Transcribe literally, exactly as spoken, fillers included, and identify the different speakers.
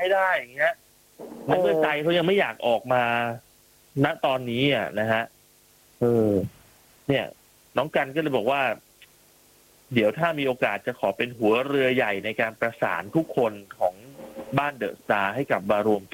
Speaker 1: ให้ได้อย่างเงี้ยในเมื่อใจเขายังไม่อยากออกมาณตอนนี้อ่ะนะฮะเออเนี่ย น้องกันก็เลยบอกว่า เดี๋ยวถ้ามีโอกาสจะขอเป็นหัวเรือใหญ่ในการประสานทุกคนของบ้านเดอะสตาร์ให้กลับมารวม